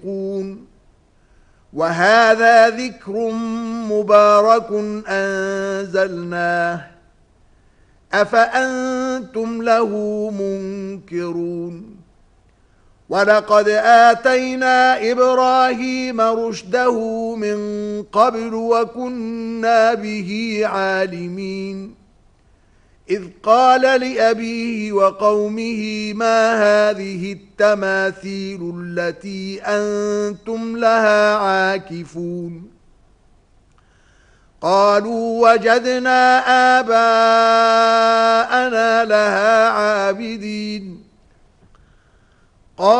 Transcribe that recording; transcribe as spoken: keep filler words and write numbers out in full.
ينفقون وهذا ذكر مبارك أنزلناه أفأنتم له منكرون ولقد آتينا إبراهيم رشده من قبل وكنا به عالمين إذ قال لأبيه وقومه ما هذه التماثيل التي أنتم لها عاكفون قالوا وجدنا آباءنا لها عابدين